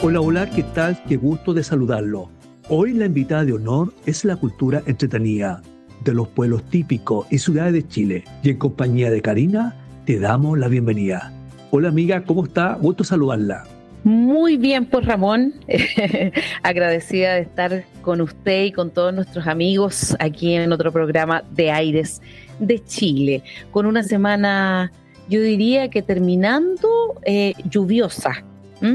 Hola, hola, ¿qué tal? Qué gusto de saludarlo. Hoy la invitada de honor es la cultura entretenida de los pueblos típicos y ciudades de Chile. Y en compañía de Karina, te damos la bienvenida. Hola amiga, ¿cómo está? Gusto saludarla. Muy bien, pues Ramón, agradecida de estar con usted y con todos nuestros amigos aquí en otro programa de Aires de Chile, con una semana, yo diría que terminando, lluviosa.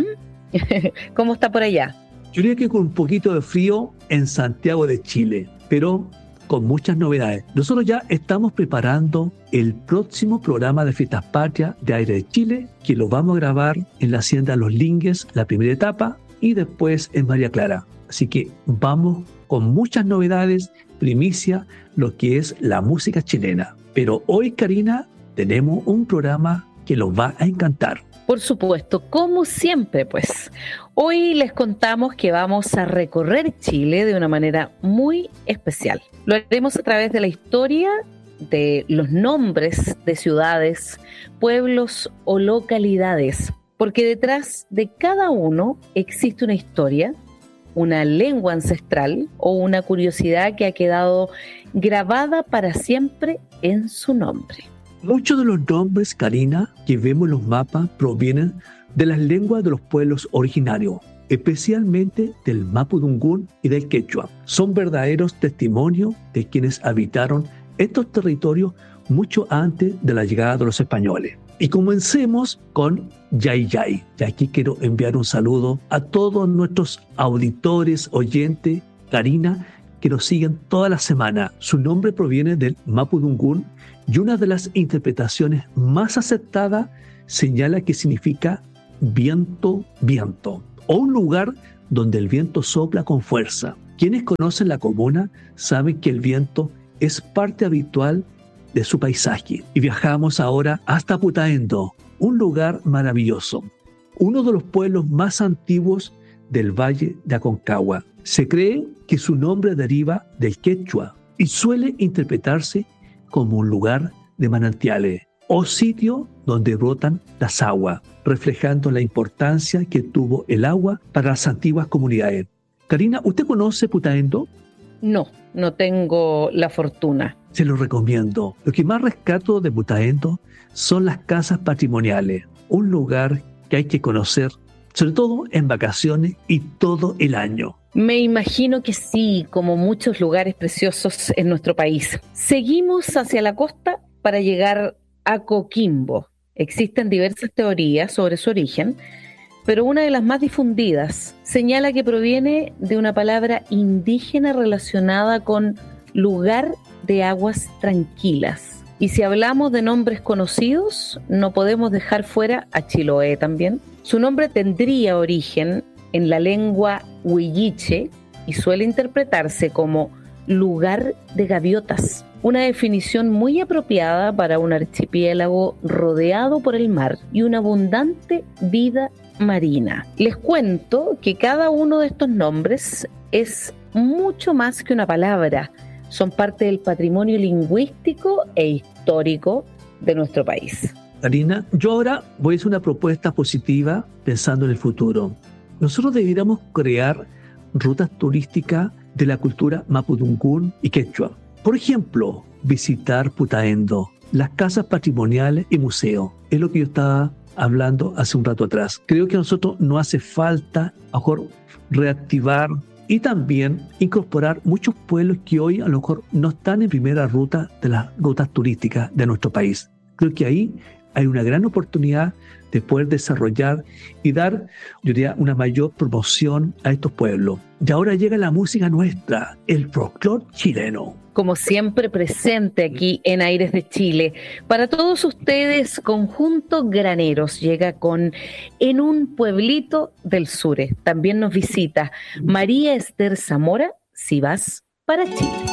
¿Cómo está por allá? Yo diría que con un poquito de frío en Santiago de Chile, pero con muchas novedades. Nosotros ya estamos preparando el próximo programa de Fiestas Patrias de Aire de Chile, que lo vamos a grabar en la Hacienda Los Lingues, la primera etapa, y después en María Clara. Así que vamos con muchas novedades, primicia, lo que es la música chilena. Pero hoy, Karina, tenemos un programa que los va a encantar. Por supuesto, como siempre, pues. Hoy les contamos que vamos a recorrer Chile de una manera muy especial. Lo haremos a través de la historia, de los nombres de ciudades, pueblos o localidades, porque detrás de cada uno existe una historia, una lengua ancestral o una curiosidad que ha quedado grabada para siempre en su nombre. Muchos de los nombres, Karina, que vemos en los mapas provienen de las lenguas de los pueblos originarios, especialmente del mapudungún y del quechua. Son verdaderos testimonios de quienes habitaron estos territorios mucho antes de la llegada de los españoles. Y comencemos con Yay Yay. Y aquí quiero enviar un saludo a todos nuestros auditores, oyentes, Karina, que nos siguen toda la semana. Su nombre proviene del mapudungún y una de las interpretaciones más aceptadas señala que significa viento, viento, o un lugar donde el viento sopla con fuerza. Quienes conocen la comuna saben que el viento es parte habitual de su paisaje. Y viajamos ahora hasta Putaendo, un lugar maravilloso, uno de los pueblos más antiguos del Valle de Aconcagua. Se cree que su nombre deriva del quechua y suele interpretarse como un lugar de manantiales o sitio donde brotan las aguas, reflejando la importancia que tuvo el agua para las antiguas comunidades. Karina, ¿usted conoce Putaendo? No tengo la fortuna. Se lo recomiendo. Lo que más rescato de Putaendo son las casas patrimoniales, un lugar que hay que conocer, sobre todo en vacaciones y todo el año. Me imagino que sí, como muchos lugares preciosos en nuestro país. Seguimos hacia la costa para llegar a Coquimbo. Existen diversas teorías sobre su origen, pero una de las más difundidas señala que proviene de una palabra indígena relacionada con lugar de aguas tranquilas. Y si hablamos de nombres conocidos, no podemos dejar fuera a Chiloé también. Su nombre tendría origen en la lengua huilliche y suele interpretarse como lugar de gaviotas, una definición muy apropiada para un archipiélago rodeado por el mar y una abundante vida marina. Les cuento que cada uno de estos nombres es mucho más que una palabra, son parte del patrimonio lingüístico e histórico de nuestro país. Karina, yo ahora voy a hacer una propuesta positiva pensando en el futuro. Nosotros deberíamos crear rutas turísticas de la cultura mapudungún y quechua. Por ejemplo, visitar Putaendo, las casas patrimoniales y museos. Es lo que yo estaba hablando hace un rato atrás. Creo que a nosotros nos hace falta, a lo mejor, reactivar y también incorporar muchos pueblos que hoy a lo mejor no están en primera ruta de las rutas turísticas de nuestro país. Creo que ahí hay una gran oportunidad de poder desarrollar y dar, yo diría, una mayor promoción a estos pueblos. Y ahora llega la música nuestra, el folclore chileno. Como siempre presente aquí en Aires de Chile. Para todos ustedes, Conjunto Graneros llega con En un pueblito del sur. También nos visita María Esther Zamora, Si vas para Chile.